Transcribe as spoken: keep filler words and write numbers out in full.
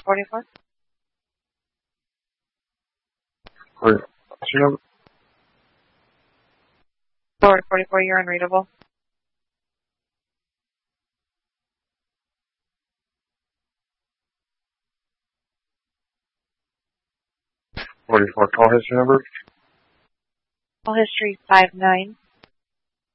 forty-four. Forward, what's your number? Forward forty-four, you're unreadable. forty-four, call history number? Call history five nine